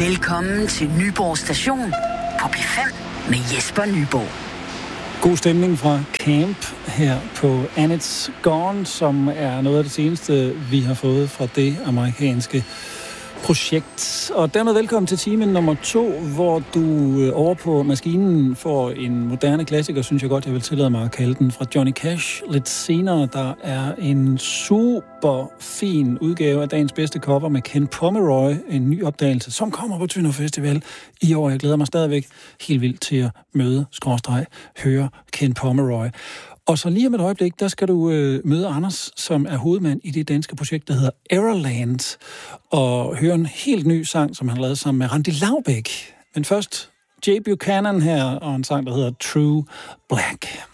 Velkommen til Nyborg Station på P5 med Jesper Nyborg. God stemning fra camp her på And It's Gone, som er noget af det seneste, vi har fået fra det amerikanske projekt. Og dermed velkommen til time nummer 2, hvor du over på maskinen får en moderne klassiker, synes jeg godt, jeg vil tillade mig at kalde den, fra Johnny Cash. Lidt senere, der er en super fin udgave af dagens bedste cover med Ken Pomeroy, en ny opdagelse, som kommer på Tønder Festival i år. Jeg glæder mig stadigvæk helt vildt til at høre Ken Pomeroy. Og så lige om et øjeblik, der skal du møde Anders, som er hovedmand i det danske projekt, der hedder Errorland, og høre en helt ny sang, som han har lavet sammen med Randi Laubek. Men først Jay Buchanan her, og en sang, der hedder True Black.